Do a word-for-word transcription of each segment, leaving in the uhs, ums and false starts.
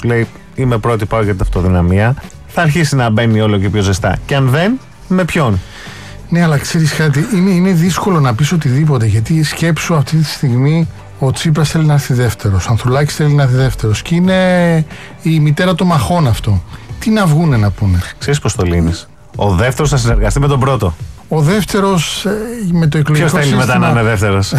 σου λέει είμαι πρώτη, πάω για την αυτοδυναμία, θα αρχίσει να μπαίνει όλο και πιο ζεστά. Και αν δεν, με ποιον? Ναι, αλλά ξέρεις κάτι, είναι, είναι δύσκολο να πεις οτιδήποτε, γιατί σκέψου αυτή τη στιγμή ο Τσίπρας θέλει να έρθει δεύτερος, ο Ανθουλάκης θέλει να έρθει δεύτερος και είναι η μητέρα των μαχών αυτό. Τι να βγούνε να πούνε? Ξέρεις πώς το λύνεις? Ο δεύτερος θα συνεργαστεί με τον πρώτο. Ο δεύτερος ε, με το εκλογικό σύστημα. Ποιος θέλει μετά να είναι δεύτερος?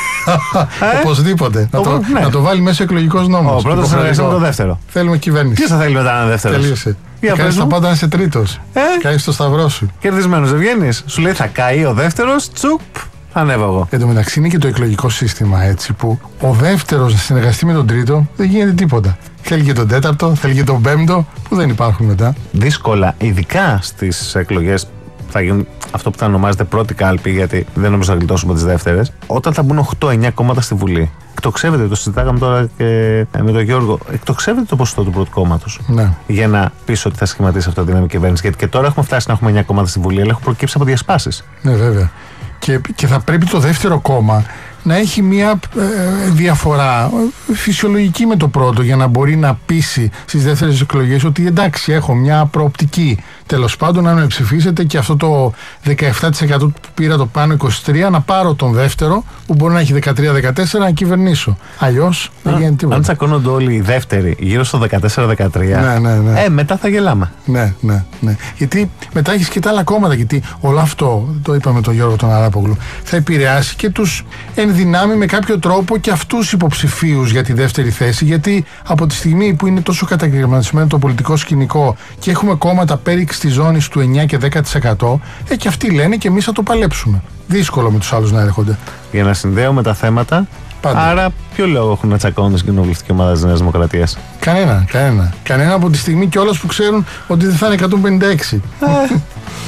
Οπωσδήποτε. Ε? να, το, ναι. να το βάλει μέσα εκλογικός νόμος. Ο πρώτος θα συνεργαστεί με τον δεύτερο. Θέλουμε κυβέρνηση. Ποιος θα θέλει μετά να είναι δεύτερος? Τελείωσε. Κάνεις τα πάντα να είσαι τρίτος. Ε? Κάνεις το σταυρό σου. Κερδισμένος δεν βγαίνεις. Σου λέει θα καεί ο δεύτερος, τσουπ, θα ανέβω εγώ. Εν τω μεταξύ είναι και το εκλογικό σύστημα έτσι που ο δεύτερος να συνεργαστεί με τον τρίτο δεν γίνεται τίποτα. Θέλει και τον τέταρτο, θέλει και τον πέμπτο που δεν υπάρχουν μετά. Δύσκολα, ειδικά στις εκλογές. Θα γίνουν αυτό που θα ονομάζεται πρώτη κάλπη, γιατί δεν νομίζω να γλιτώσουμε τις δεύτερες. Όταν θα μπουν οκτώ εννιά κόμματα στη Βουλή, εκτοξεύεται, το συζητάγαμε τώρα και με τον Γιώργο, εκτοξεύεται το ποσοστό του πρώτου κόμματος. Ναι. Για να πεις ότι θα σχηματίσει αυτοδύναμη κυβέρνηση. Γιατί και τώρα έχουμε φτάσει να έχουμε εννιά κόμματα στη Βουλή, αλλά έχουν προκύψει από διασπάσεις. Ναι, βέβαια. Και, και θα πρέπει το δεύτερο κόμμα να έχει μια ε, διαφορά φυσιολογική με το πρώτο για να μπορεί να πείσει στις δεύτερες εκλογές ότι εντάξει, έχω μια προοπτική τέλος πάντων αν με ψηφίσετε και αυτό το δεκαεπτά τοις εκατό που πήρα το πάνω είκοσι τρία τοις εκατό να πάρω τον δεύτερο που μπορεί να έχει δεκατρία δεκατέσσερα να κυβερνήσω. Αλλιώς δεν γίνεται τίποτα. Αν τσακώνονται όλοι οι δεύτεροι γύρω στο δεκατέσσερα δεκατρία, ναι, ναι, ναι. Ε, μετά θα γελάμε. Ναι, ναι, ναι. Γιατί μετά έχεις και τα άλλα κόμματα. Γιατί όλο αυτό, το είπαμε τον Γιώργο τον Αράπογλου, θα επηρεάσει και τους ενδυνάμει με κάποιο τρόπο και αυτούς υποψηφίους για τη δεύτερη θέση. Γιατί από τη στιγμή που είναι τόσο κατακαιρματισμένο το πολιτικό σκηνικό και έχουμε κόμματα πέριξ τη ζώνη του εννιά και δέκα τοις εκατό, ε, και αυτοί λένε και εμείς θα το παλέψουμε. Δύσκολο με τους άλλους να έρχονται. Για να συνδέουμε τα θέματα. Πάντα. Άρα, ποιο λόγο έχουν να τσακώνουν στην κοινοβουλευτική ομάδα της Νέας Δημοκρατίας? Κανένα, κανένα. Κανένα από τη στιγμή κιόλας που ξέρουν ότι δεν θα είναι εκατόν πενήντα έξι.